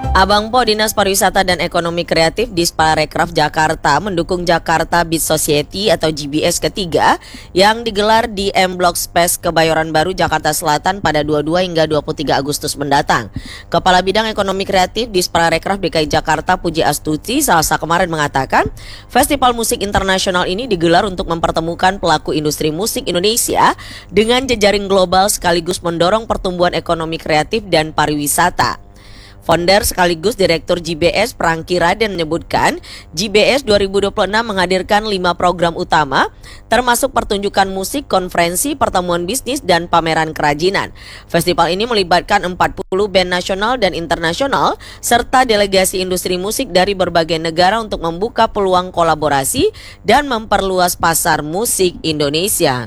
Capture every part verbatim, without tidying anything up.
Abang Po Dinas Pariwisata dan Ekonomi Kreatif Disparekraf Jakarta mendukung Jakarta Beach Society atau G B S ketiga yang digelar di M Block Space Kebayoran Baru, Jakarta Selatan pada dua puluh dua hingga dua puluh tiga Agustus mendatang. Kepala Bidang Ekonomi Kreatif Disparekraf D K I Jakarta Puji Astuti Selasa kemarin mengatakan, festival musik internasional ini digelar untuk mempertemukan pelaku industri musik Indonesia dengan jejaring global sekaligus mendorong pertumbuhan ekonomi kreatif dan pariwisata. Founder sekaligus Direktur G B S Prangki Raden menyebutkan G B S dua ribu dua puluh enam menghadirkan lima program utama termasuk pertunjukan musik, konferensi, pertemuan bisnis, dan pameran kerajinan. Festival ini melibatkan empat puluh band nasional dan internasional serta delegasi industri musik dari berbagai negara untuk membuka peluang kolaborasi dan memperluas pasar musik Indonesia.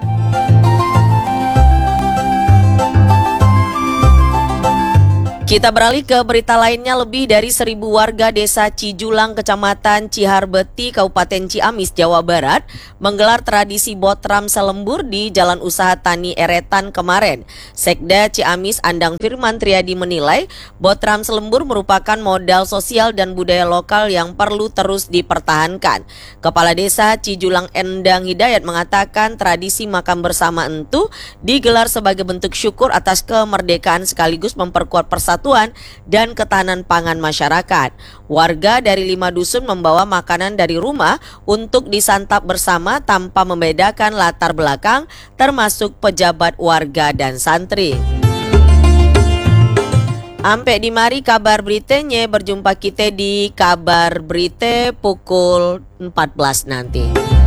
Kita beralih ke berita lainnya. Lebih dari seribu warga desa Cijulang, Kecamatan Ciharbeti, Kabupaten Ciamis, Jawa Barat menggelar tradisi Botram Selembur di Jalan Usaha Tani Eretan kemarin. Sekda Ciamis Andang Firman Triadi menilai Botram Selembur merupakan modal sosial dan budaya lokal yang perlu terus dipertahankan. Kepala Desa Cijulang Endang Hidayat mengatakan tradisi makan bersama entu digelar sebagai bentuk syukur atas kemerdekaan sekaligus memperkuat persatuan dan ketahanan pangan masyarakat. Warga dari lima dusun membawa makanan dari rumah untuk disantap bersama tanpa membedakan latar belakang, termasuk pejabat warga dan santri. Ampe di mari kabar beritanya, berjumpa kita di kabar berita pukul empat belas nanti.